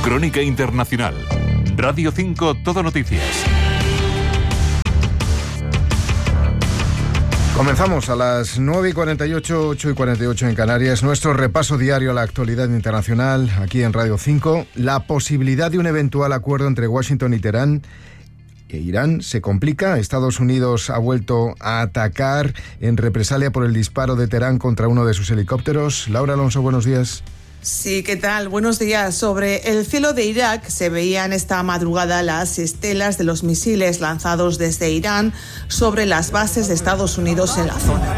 Crónica Internacional. Radio 5 Todo Noticias. Comenzamos a las 9:48, 8:48 en Canarias, nuestro repaso diario a la actualidad internacional aquí en Radio 5. La posibilidad de un eventual acuerdo entre Washington y Teherán e Irán se complica. Estados Unidos ha vuelto a atacar en represalia por el disparo de Teherán contra uno de sus helicópteros. Laura Alonso, buenos días. Sí, ¿qué tal? Buenos días. Sobre el cielo de Irak se veían esta madrugada las estelas de los misiles lanzados desde Irán sobre las bases de Estados Unidos en la zona.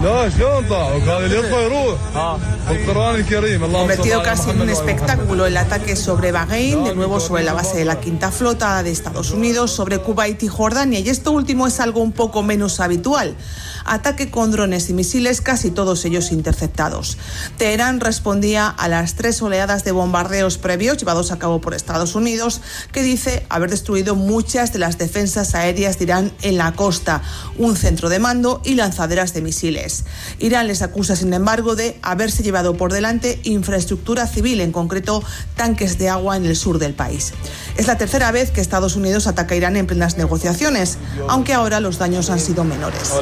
Convertido casi en un espectáculo el ataque sobre Bahrein, de nuevo sobre la base de la Quinta Flota de Estados Unidos, sobre Kuwait y Jordania, y esto último es algo un poco menos habitual. Ataque con drones y misiles, casi todos ellos interceptados. Teherán respondía a las 3 oleadas de bombardeos previos llevados a cabo por Estados Unidos, que dice haber destruido muchas de las defensas aéreas de Irán en la costa, un centro de mando y lanzaderas de misiles. Irán les acusa, sin embargo, de haberse llevado por delante infraestructura civil, en concreto tanques de agua en el sur del país. Es la tercera vez que Estados Unidos ataca a Irán en plenas negociaciones, aunque ahora los daños han sido menores.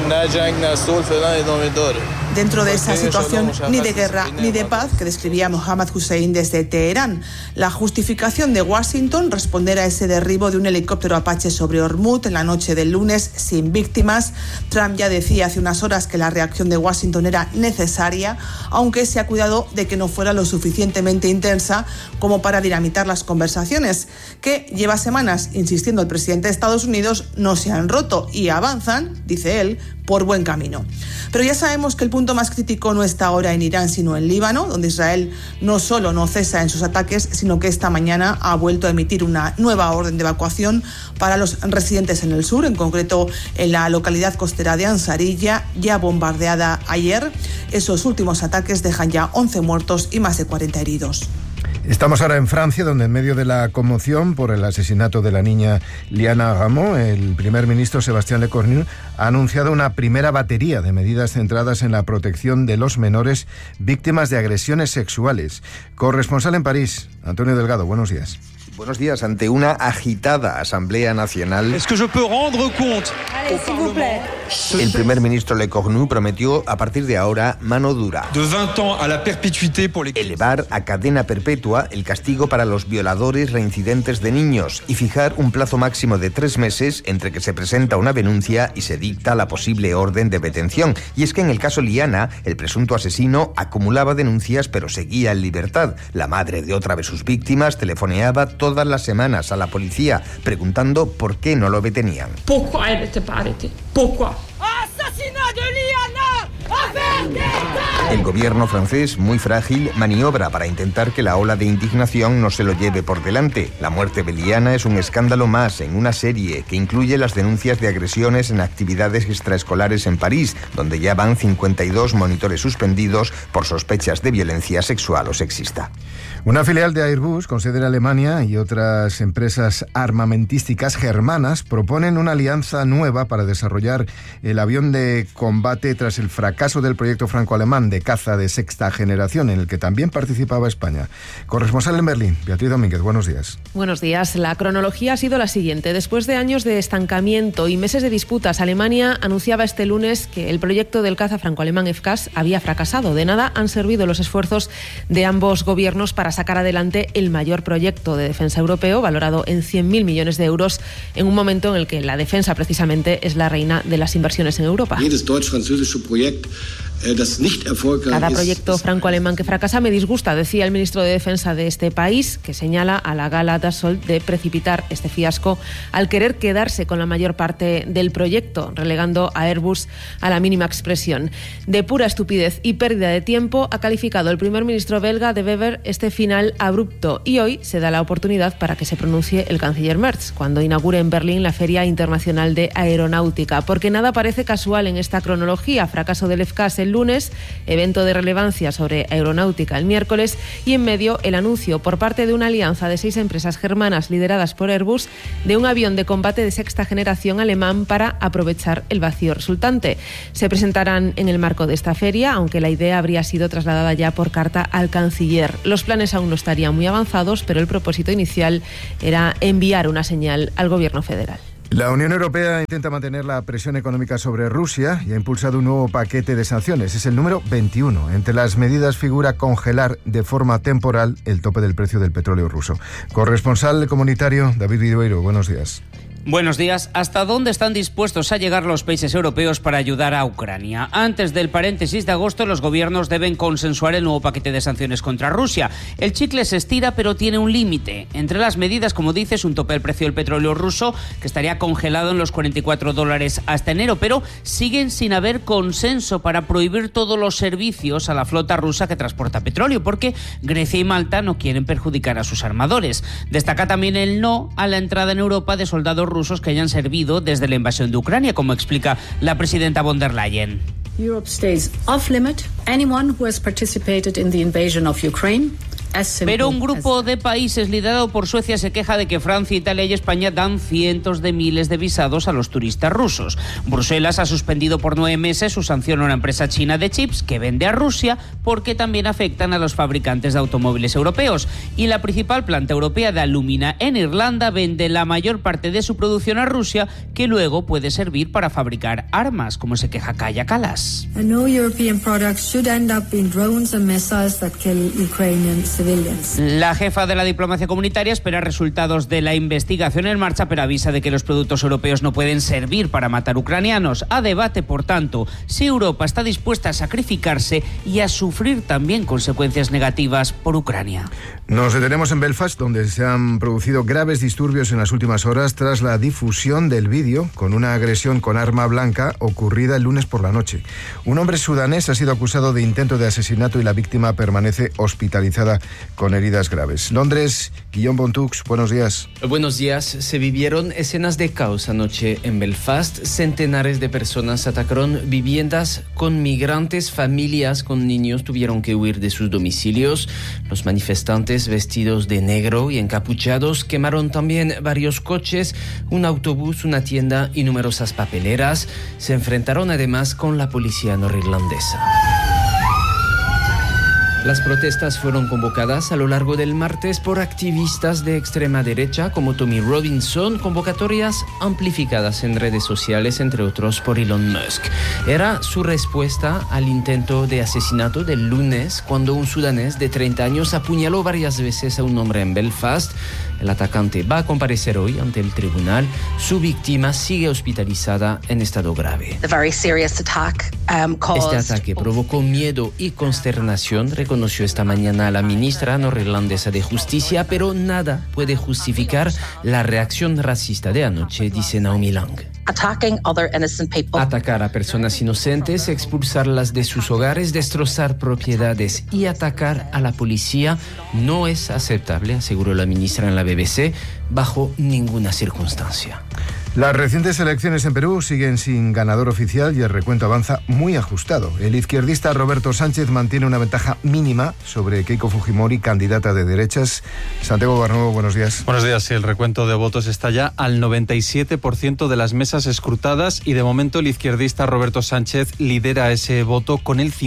Dentro de esa situación ni de guerra ni de paz que describía Mohammad Hussein desde Teherán, la justificación de Washington, responder a ese derribo de un helicóptero Apache sobre Hormuz en la noche del lunes sin víctimas. Trump ya decía hace unas horas que la reacción de Washington era necesaria, aunque se ha cuidado de que no fuera lo suficientemente intensa como para dinamitar las conversaciones, que lleva semanas insistiendo el presidente de Estados Unidos no se han roto y avanzan, dice él, por buen camino. Pero ya sabemos que el punto más crítico no está ahora en Irán, sino en Líbano, donde Israel no solo no cesa en sus ataques, sino que esta mañana ha vuelto a emitir una nueva orden de evacuación para los residentes en el sur, en concreto en la localidad costera de Ansarilla, ya bombardeada ayer. Esos últimos ataques dejan ya 11 muertos y más de 40 heridos. Estamos ahora en Francia, donde en medio de la conmoción por el asesinato de la niña Liana Gamó, el primer ministro Sébastien Lecornu ha anunciado una primera batería de medidas centradas en la protección de los menores víctimas de agresiones sexuales. Corresponsal en París, Antonio Delgado, buenos días. Buenos días. Ante una agitada Asamblea Nacional, el primer ministro Lecornu prometió a partir de ahora mano dura. Elevar a cadena perpetua el castigo para los violadores reincidentes de niños y fijar un plazo máximo de 3 meses entre que se presenta una denuncia y se dicta la posible orden de detención. Y es que en el caso Liana, el presunto asesino acumulaba denuncias pero seguía en libertad. La madre de otra de sus víctimas telefoneaba todas las semanas a la policía preguntando por qué no lo detenían. El gobierno francés, muy frágil, maniobra para intentar que la ola de indignación no se lo lleve por delante. La muerte de Liana es un escándalo más en una serie que incluye las denuncias de agresiones en actividades extraescolares en París, donde ya van 52 monitores suspendidos por sospechas de violencia sexual o sexista. Una filial de Airbus, con sede en Alemania, y otras empresas armamentísticas germanas proponen una alianza nueva para desarrollar el avión de combate tras el fracaso del proyecto franco-alemán de caza de sexta generación, en el que también participaba España. Corresponsal en Berlín, Beatriz Domínguez, buenos días. Buenos días. La cronología ha sido la siguiente. Después de años de estancamiento y meses de disputas, Alemania anunciaba este lunes que el proyecto del caza franco-alemán FCAS había fracasado. De nada han servido los esfuerzos de ambos gobiernos para sacar adelante el mayor proyecto de defensa europeo, valorado en 100.000 millones de euros, en un momento en el que la defensa precisamente es la reina de las inversiones en Europa. Cada proyecto franco-alemán que fracasa me disgusta, decía el ministro de Defensa de este país, que señala a la gala Dassault de precipitar este fiasco al querer quedarse con la mayor parte del proyecto, relegando a Airbus a la mínima expresión. De pura estupidez y pérdida de tiempo ha calificado el primer ministro belga de Weber este final abrupto, y hoy se da la oportunidad para que se pronuncie el canciller Merz cuando inaugure en Berlín la Feria Internacional de Aeronáutica, porque nada parece casual en esta cronología. Fracaso del FCAS el el lunes, evento de relevancia sobre aeronáutica el miércoles y en medio el anuncio por parte de una alianza de 6 empresas germanas lideradas por Airbus de un avión de combate de sexta generación alemán para aprovechar el vacío resultante. Se presentarán en el marco de esta feria, aunque la idea habría sido trasladada ya por carta al canciller. Los planes aún no estarían muy avanzados, pero el propósito inicial era enviar una señal al gobierno federal. La Unión Europea intenta mantener la presión económica sobre Rusia y ha impulsado un nuevo paquete de sanciones. Es el número 21. Entre las medidas figura congelar de forma temporal el tope del precio del petróleo ruso. Corresponsal comunitario David Ribeiro, buenos días. Buenos días. ¿Hasta dónde están dispuestos a llegar los países europeos para ayudar a Ucrania? Antes del paréntesis de agosto, los gobiernos deben consensuar el nuevo paquete de sanciones contra Rusia. El chicle se estira, pero tiene un límite. Entre las medidas, como dices, un tope del precio del petróleo ruso, que estaría congelado en los $44 hasta enero, pero siguen sin haber consenso para prohibir todos los servicios a la flota rusa que transporta petróleo, porque Grecia y Malta no quieren perjudicar a sus armadores. Destaca también el no a la entrada en Europa de soldados rusos que hayan servido desde la invasión de Ucrania, como explica la presidenta von der Leyen. Europe stays off limit. Anyone who has participated in the invasion of Ukraine. Pero un grupo de países liderado por Suecia se queja de que Francia, Italia y España dan cientos de miles de visados a los turistas rusos. Bruselas ha suspendido por 9 meses su sanción a una empresa china de chips que vende a Rusia porque también afectan a los fabricantes de automóviles europeos. Y la principal planta europea de Alumina en Irlanda vende la mayor parte de su producción a Rusia, que luego puede servir para fabricar armas, como se queja Kaja Kallas. No European products should end up in drones and missiles that kill Ukrainians. La jefa de la diplomacia comunitaria espera resultados de la investigación en marcha, pero avisa de que los productos europeos no pueden servir para matar ucranianos. A debate, por tanto, si Europa está dispuesta a sacrificarse y a sufrir también consecuencias negativas por Ucrania. Nos detenemos en Belfast, donde se han producido graves disturbios en las últimas horas tras la difusión del vídeo con una agresión con arma blanca ocurrida el lunes por la noche. Un hombre sudanés ha sido acusado de intento de asesinato y la víctima permanece hospitalizada con heridas graves. Londres, Guillaume Bontux, buenos días. Buenos días. Se vivieron escenas de caos anoche en Belfast. Centenares de personas atacaron viviendas con migrantes, familias con niños tuvieron que huir de sus domicilios. Los manifestantes vestidos de negro y encapuchados quemaron también varios coches, un autobús, una tienda y numerosas papeleras. Se enfrentaron además con la policía norirlandesa. Las protestas fueron convocadas a lo largo del martes por activistas de extrema derecha como Tommy Robinson, convocatorias amplificadas en redes sociales, entre otros por Elon Musk. Era su respuesta al intento de asesinato del lunes, cuando un sudanés de 30 años apuñaló varias veces a un hombre en Belfast. El atacante va a comparecer hoy ante el tribunal. Su víctima sigue hospitalizada en estado grave. Este ataque provocó miedo y consternación, reconoció esta mañana la ministra norirlandesa de Justicia, pero nada puede justificar la reacción racista de anoche, dice Naomi Lang. Atacar a personas inocentes, expulsarlas de sus hogares, destrozar propiedades y atacar a la policía no es aceptable, aseguró la ministra en la BBC, bajo ninguna circunstancia. Las recientes elecciones en Perú siguen sin ganador oficial y el recuento avanza muy ajustado. El izquierdista Roberto Sánchez mantiene una ventaja mínima sobre Keiko Fujimori, candidata de derechas. Santiago Barnuevo, buenos días. Buenos días. El recuento de votos está ya al 97% de las mesas escrutadas y de momento el izquierdista Roberto Sánchez lidera ese voto con el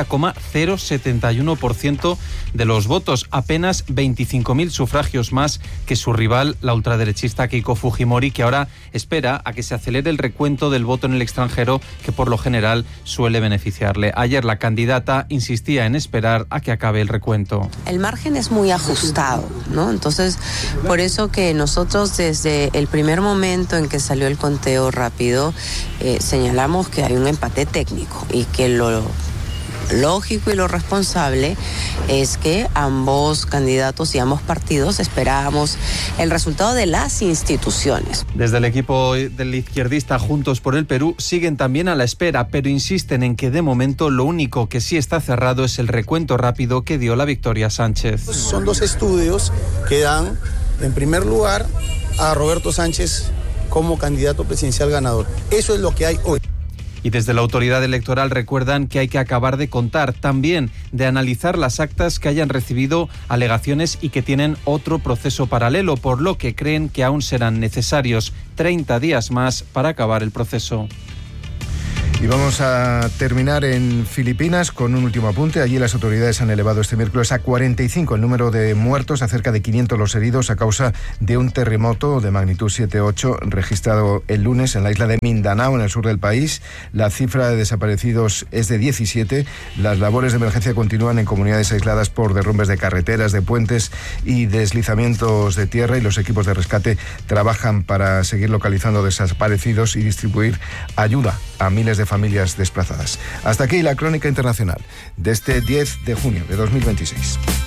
50,071% de los votos, apenas 25.000 sufragios más que su rival, la ultraderechista Keiko Fujimori, que ahora espera a que se acelere el recuento del voto en el extranjero, que por lo general suele beneficiarle. Ayer la candidata insistía en esperar a que acabe el recuento. El margen es muy ajustado, ¿no? Entonces, por eso que nosotros desde el primer momento en que salió el conteo rápido, señalamos que hay un empate técnico y que lo lógico y lo responsable es que ambos candidatos y ambos partidos esperábamos el resultado de las instituciones. Desde el equipo del izquierdista Juntos por el Perú siguen también a la espera, pero insisten en que de momento lo único que sí está cerrado es el recuento rápido que dio la victoria a Sánchez. Son dos estudios que dan, en primer lugar, a Roberto Sánchez como candidato presidencial ganador. Eso es lo que hay hoy. Y desde la autoridad electoral recuerdan que hay que acabar de contar, también de analizar las actas que hayan recibido alegaciones y que tienen otro proceso paralelo, por lo que creen que aún serán necesarios 30 días más para acabar el proceso. Y vamos a terminar en Filipinas con un último apunte. Allí las autoridades han elevado este miércoles a 45 el número de muertos, a cerca de 500 los heridos a causa de un terremoto de magnitud 7,8 registrado el lunes en la isla de Mindanao, en el sur del país. La cifra de desaparecidos es de 17. Las labores de emergencia continúan en comunidades aisladas por derrumbes de carreteras, de puentes y deslizamientos de tierra, y los equipos de rescate trabajan para seguir localizando desaparecidos y distribuir ayuda a miles de familias desplazadas. Hasta aquí la crónica internacional de este 10 de junio de 2026.